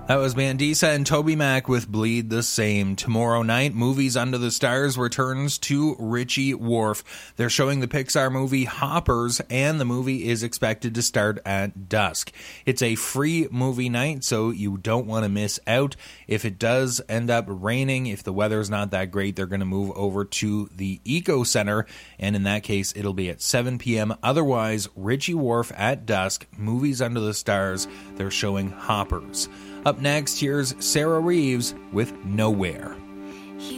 That was Mandisa and Toby Mac with Bleed the Same. Tomorrow night, Movies Under the Stars returns to Ritchie Wharf. They're showing the Pixar movie Hoppers, and the movie is expected to start at dusk. It's a free movie night, so you don't want to miss out. If it does end up raining, if the weather's not that great, they're going to move over to the Eco Center, and in that case, it'll be at 7 p.m. Otherwise, Ritchie Wharf at dusk, Movies Under the Stars, they're showing Hoppers. Up next, here's Sarah Reeves with Nowhere.